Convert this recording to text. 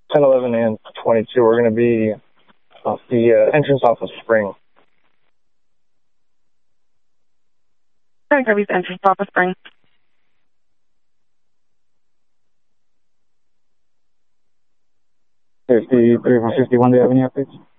10, 11, and 22. We're going to be off the entrance off of Spring. Kirby's entrance off of Spring. 53 from 51, do you have any updates?